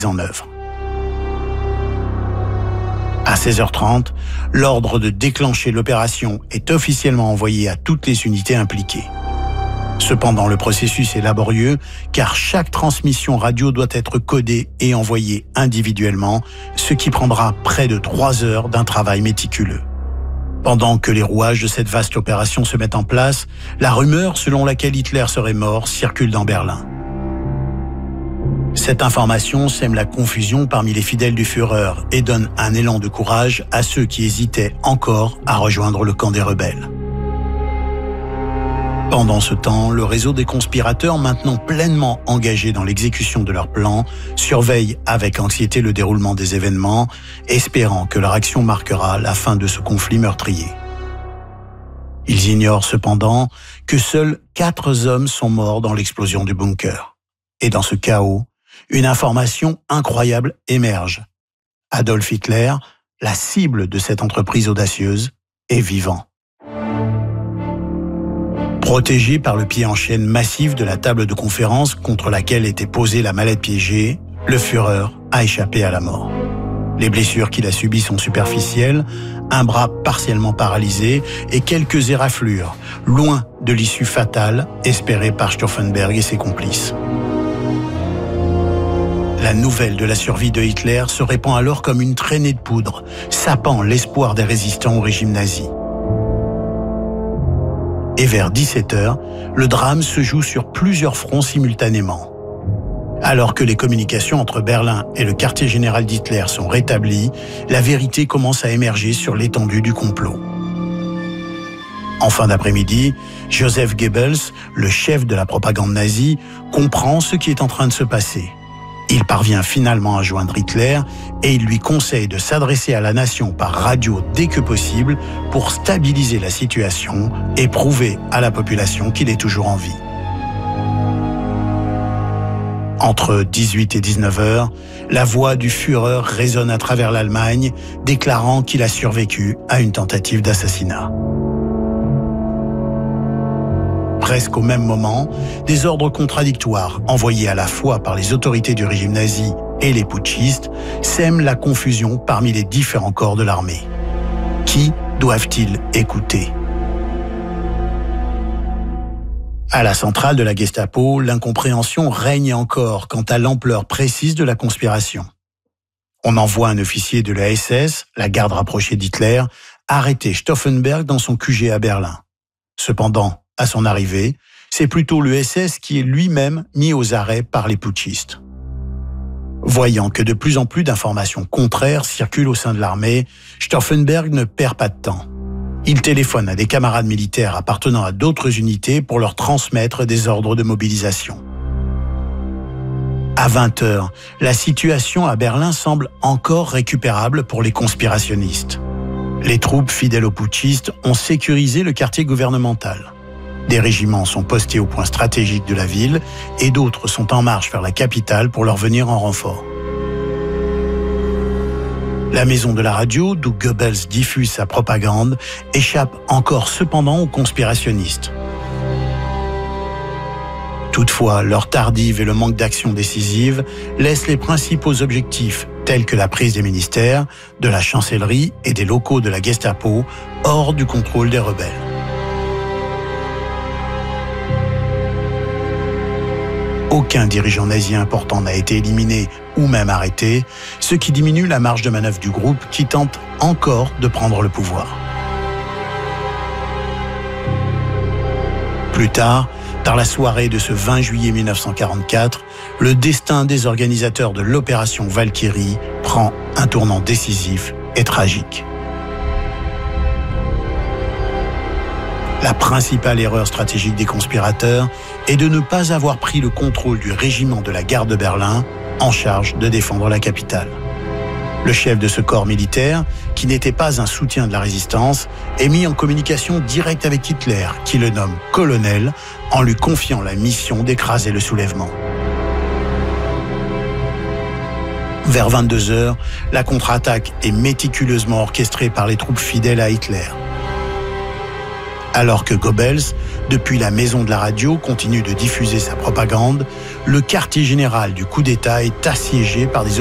en œuvre. À 16h30, l'ordre de déclencher l'opération est officiellement envoyé à toutes les unités impliquées. Cependant, le processus est laborieux car chaque transmission radio doit être codée et envoyée individuellement, ce qui prendra près de 3 heures d'un travail méticuleux. Pendant que les rouages de cette vaste opération se mettent en place, la rumeur selon laquelle Hitler serait mort circule dans Berlin. Cette information sème la confusion parmi les fidèles du Führer et donne un élan de courage à ceux qui hésitaient encore à rejoindre le camp des rebelles. Pendant ce temps, le réseau des conspirateurs, maintenant pleinement engagés dans l'exécution de leur plan, surveille avec anxiété le déroulement des événements, espérant que leur action marquera la fin de ce conflit meurtrier. Ils ignorent cependant que seuls 4 hommes sont morts dans l'explosion du bunker. Et dans ce chaos, une information incroyable émerge. Adolf Hitler, la cible de cette entreprise audacieuse, est vivant. Protégé par le pied en chaîne massif de la table de conférence contre laquelle était posée la mallette piégée, le Führer a échappé à la mort. Les blessures qu'il a subies sont superficielles, un bras partiellement paralysé et quelques éraflures, loin de l'issue fatale espérée par Stauffenberg et ses complices. La nouvelle de la survie de Hitler se répand alors comme une traînée de poudre, sapant l'espoir des résistants au régime nazi. Et vers 17h, le drame se joue sur plusieurs fronts simultanément. Alors que les communications entre Berlin et le quartier général d'Hitler sont rétablies, la vérité commence à émerger sur l'étendue du complot. En fin d'après-midi, Joseph Goebbels, le chef de la propagande nazie, comprend ce qui est en train de se passer. Il parvient finalement à joindre Hitler et il lui conseille de s'adresser à la nation par radio dès que possible pour stabiliser la situation et prouver à la population qu'il est toujours en vie. Entre 18 et 19 heures, la voix du Führer résonne à travers l'Allemagne, déclarant qu'il a survécu à une tentative d'assassinat. Presque au même moment, des ordres contradictoires, envoyés à la fois par les autorités du régime nazi et les putschistes, sèment la confusion parmi les différents corps de l'armée. Qui doivent-ils écouter ? À la centrale de la Gestapo, l'incompréhension règne encore quant à l'ampleur précise de la conspiration. On envoie un officier de la SS, la garde rapprochée d'Hitler, arrêter Stauffenberg dans son QG à Berlin. Cependant, à son arrivée, c'est plutôt le SS qui est lui-même mis aux arrêts par les putschistes. Voyant que de plus en plus d'informations contraires circulent au sein de l'armée, Stauffenberg ne perd pas de temps. Il téléphone à des camarades militaires appartenant à d'autres unités pour leur transmettre des ordres de mobilisation. À 20h, la situation à Berlin semble encore récupérable pour les conspirationnistes. Les troupes fidèles aux putschistes ont sécurisé le quartier gouvernemental. Des régiments sont postés aux points stratégiques de la ville et d'autres sont en marche vers la capitale pour leur venir en renfort. La maison de la radio, d'où Goebbels diffuse sa propagande, échappe encore cependant aux conspirationnistes. Toutefois, l'heure tardive et le manque d'action décisive laissent les principaux objectifs, tels que la prise des ministères, de la chancellerie et des locaux de la Gestapo, hors du contrôle des rebelles. Aucun dirigeant nazi important n'a été éliminé ou même arrêté, ce qui diminue la marge de manœuvre du groupe qui tente encore de prendre le pouvoir. Plus tard, dans la soirée de ce 20 juillet 1944, le destin des organisateurs de l'opération Valkyrie prend un tournant décisif et tragique. La principale erreur stratégique des conspirateurs est de ne pas avoir pris le contrôle du régiment de la garde de Berlin en charge de défendre la capitale. Le chef de ce corps militaire, qui n'était pas un soutien de la résistance, est mis en communication directe avec Hitler, qui le nomme colonel, en lui confiant la mission d'écraser le soulèvement. Vers 22h, la contre-attaque est méticuleusement orchestrée par les troupes fidèles à Hitler. Alors que Goebbels, Depuis, la maison de la radio continue de diffuser sa propagande. Le quartier général du coup d'État est assiégé par des